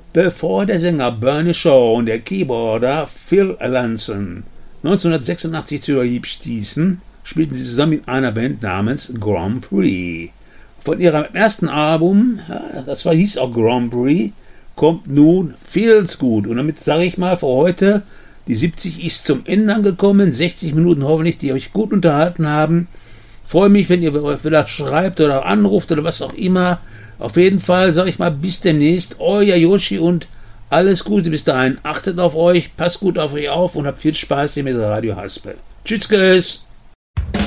bevor der Sänger Bernie Shaw und der Keyboarder Phil Lanson 1986 zu ihr stießen, spielten sie zusammen in einer Band namens Grand Prix. Von ihrem ersten Album, hieß auch Grand Prix, kommt nun Feels Good. Und damit sage ich mal für heute, die 70 ist zum Ende angekommen. 60 Minuten hoffentlich, die euch gut unterhalten haben. Freue mich, wenn ihr euch wieder schreibt oder anruft oder was auch immer. Auf jeden Fall sage ich mal bis demnächst. Euer Yoshi und alles Gute bis dahin. Achtet auf euch, passt gut auf euch auf und habt viel Spaß hier mit Radio Haspel. Tschüss, Guys.